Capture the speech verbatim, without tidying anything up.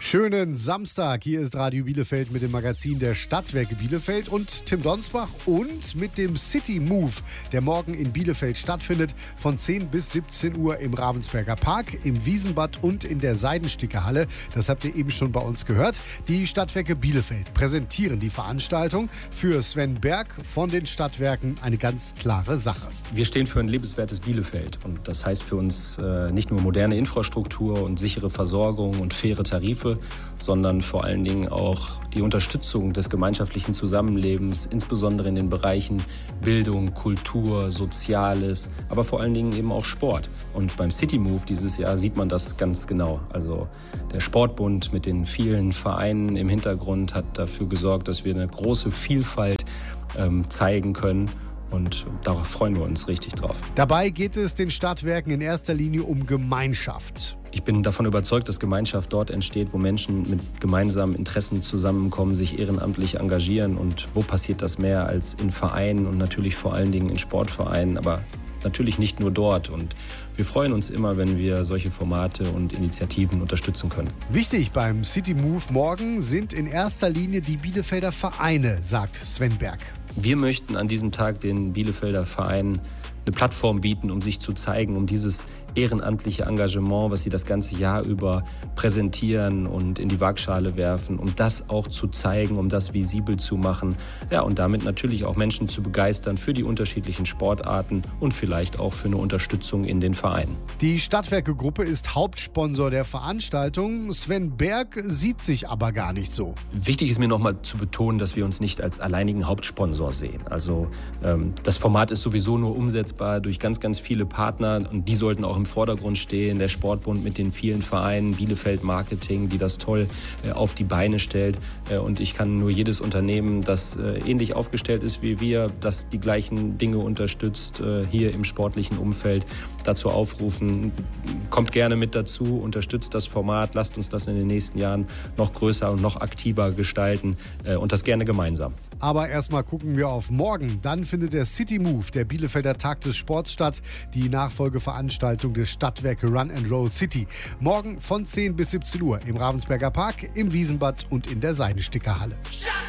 Schönen Samstag, hier ist Radio Bielefeld mit dem Magazin der Stadtwerke Bielefeld und Tim Donsbach und mit dem City Move, der morgen in Bielefeld stattfindet, von zehn bis siebzehn Uhr im Ravensberger Park, im Wiesenbad und in der Seidenstickerhalle. Das habt ihr eben schon bei uns gehört. Die Stadtwerke Bielefeld präsentieren die Veranstaltung. Für Sven Berg von den Stadtwerken eine ganz klare Sache. Wir stehen für ein lebenswertes Bielefeld und das heißt für uns äh, nicht nur moderne Infrastruktur und sichere Versorgung und faire Tarife, sondern vor allen Dingen auch die Unterstützung des gemeinschaftlichen Zusammenlebens, insbesondere in den Bereichen Bildung, Kultur, Soziales, aber vor allen Dingen eben auch Sport. Und beim City Move dieses Jahr sieht man das ganz genau. Also der Sportbund mit den vielen Vereinen im Hintergrund hat dafür gesorgt, dass wir eine große Vielfalt ähm, zeigen können. Und darauf freuen wir uns richtig drauf. Dabei geht es den Stadtwerken in erster Linie um Gemeinschaft. Ich bin davon überzeugt, dass Gemeinschaft dort entsteht, wo Menschen mit gemeinsamen Interessen zusammenkommen, sich ehrenamtlich engagieren. Und wo passiert das mehr als in Vereinen und natürlich vor allen Dingen in Sportvereinen, aber natürlich nicht nur dort. Und wir freuen uns immer, wenn wir solche Formate und Initiativen unterstützen können. Wichtig beim City Move morgen sind in erster Linie die Bielefelder Vereine, sagt Sven Berg. Wir möchten an diesem Tag den Bielefelder Vereinen eine Plattform bieten, um sich zu zeigen, um dieses ehrenamtliche Engagement, was sie das ganze Jahr über präsentieren und in die Waagschale werfen, um das auch zu zeigen, um das visibel zu machen. Ja, und damit natürlich auch Menschen zu begeistern für die unterschiedlichen Sportarten und vielleicht auch für eine Unterstützung in den Vereinen. Die Stadtwerke-Gruppe ist Hauptsponsor der Veranstaltung. Sven Berg sieht sich aber gar nicht so. Wichtig ist mir nochmal zu betonen, dass wir uns nicht als alleinigen Hauptsponsor sehen. Also ähm, das Format ist sowieso nur umsetzbar durch ganz, ganz viele Partner und die sollten auch im Vordergrund stehen. Der Sportbund mit den vielen Vereinen, Bielefeld Marketing, die das toll äh, auf die Beine stellt. Äh, und ich kann nur jedes Unternehmen, das äh, ähnlich aufgestellt ist wie wir, das die gleichen Dinge unterstützt, äh, hier im sportlichen Umfeld, dazu aufrufen. Kommt gerne mit dazu, unterstützt das Format, lasst uns das in den nächsten Jahren noch größer und noch aktiver gestalten äh, und das gerne gemeinsam. Aber erstmal gucken wir auf morgen. Dann findet der City Move, der Bielefelder Tag des Sports, statt. Die Nachfolgeveranstaltung des Stadtwerke Run and Roll City. Morgen von zehn bis siebzehn Uhr im Ravensberger Park, im Wiesenbad und in der Seidenstickerhalle.